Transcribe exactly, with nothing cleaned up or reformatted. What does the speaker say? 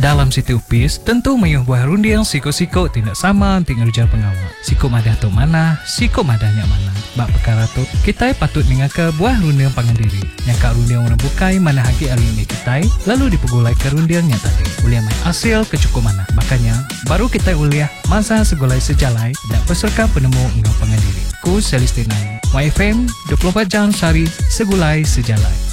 Dalam Siti Upis, tentu mayuh buah rundiang siko-siko tindak sama tinggal ujar pengawal. Siko madah tu mana, siko madahnya mana. Bak perkara tu, kita patut dengar ke buah rundiang pangandiri. Yang kak rundiang orang bukai mana haki hari ini kita, lalu dipegulai ke rundiangnya tadi. Uliah mai hasil kecukup mana. Makanya, baru kita uliah masa segulai sejalai dan peserta penemu ngau pangandiri. Ku Celestina, Y F M, dua puluh empat jam sehari, segulai sejalai.